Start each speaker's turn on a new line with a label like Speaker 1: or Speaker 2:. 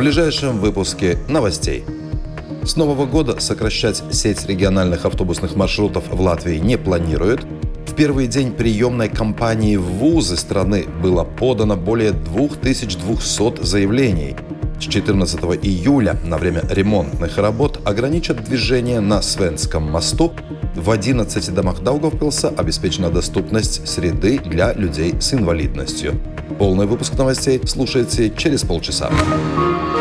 Speaker 1: ближайшем выпуске новостей. С Нового года сокращать сеть региональных автобусных маршрутов в Латвии не планируют. В первый день приемной кампании в вузы страны было подано более 2200 заявлений. С 14 июля на время ремонтных работ ограничат движение на Свенском мосту. В 11 домах Даугавпилса обеспечена доступность среды для людей с инвалидностью. Полный выпуск новостей слушайте через полчаса.